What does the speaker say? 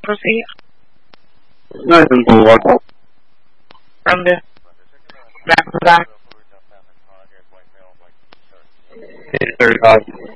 proceed? Nice and forward. From the back to back. 8:35.